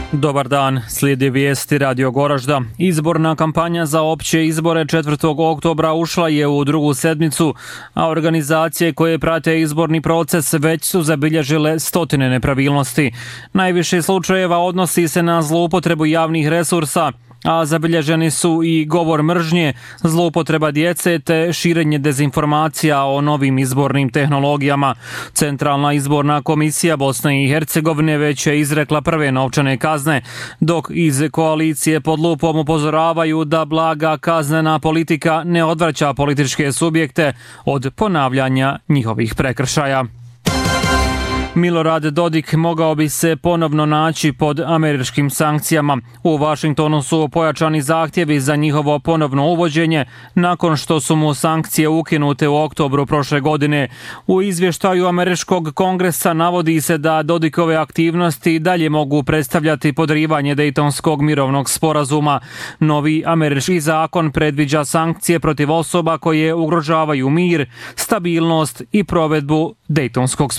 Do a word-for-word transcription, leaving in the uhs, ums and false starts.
Dobar dan, slijedi vijesti Radio Goražda. Izborna kampanja za opće izbore četvrtog oktobra ušla je u drugu sedmicu, a organizacije koje prate izborni proces već su zabilježile stotine nepravilnosti. Najviše slučajeva odnosi se na zloupotrebu javnih resursa, a zabilježeni su i govor mržnje, zloupotreba djece te širenje dezinformacija o novim izbornim tehnologijama. Centralna izborna komisija Bosne i Hercegovine već je izrekla prve novčane kazne, dok iz koalicije pod lupom upozoravaju da blaga kaznena politika ne odvraća političke subjekte od ponavljanja njihovih prekršaja. Milorad Dodik mogao bi se ponovno naći pod američkim sankcijama. U Vašingtonu su pojačani zahtjevi za njihovo ponovno uvođenje nakon što su mu sankcije ukinute u oktobru prošle godine. U izvještaju američkog kongresa navodi se da Dodikove aktivnosti dalje mogu predstavljati podrivanje Dejtonskog mirovnog sporazuma. Novi američki zakon predviđa sankcije protiv osoba koje ugrožavaju mir, stabilnost i provedbu Dejtonskog sporazuma.